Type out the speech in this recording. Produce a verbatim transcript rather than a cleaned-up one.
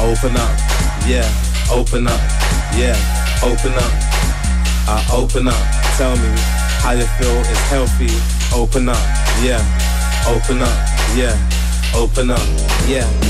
open up, yeah, open up, yeah, open up. I open up, tell me how you feel is healthy. Open up, yeah, open up, yeah, open up, yeah.